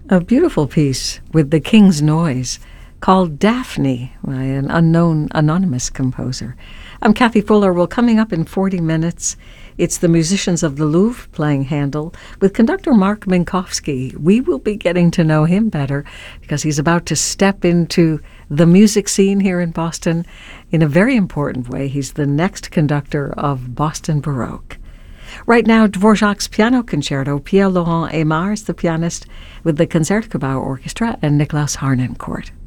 A beautiful piece with the King's Noise called Daphne by an unknown anonymous composer. I'm Kathy Fuller. Well, coming up in 40 minutes, it's the musicians of the Louvre playing Handel with conductor Mark Minkowski. We will be getting to know him better because he's about to step into the music scene here in Boston in a very important way. He's the next conductor of Boston Baroque. Right now, Dvorak's Piano Concerto, Pierre-Laurent Aimard is the pianist with the Concertgebouw Orchestra and Niklaus Harnoncourt.